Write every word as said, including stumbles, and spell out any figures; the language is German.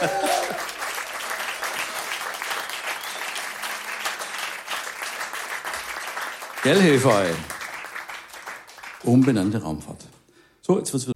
Gell, Hefei? Umbenannte Raumfahrt. So, jetzt wird's wieder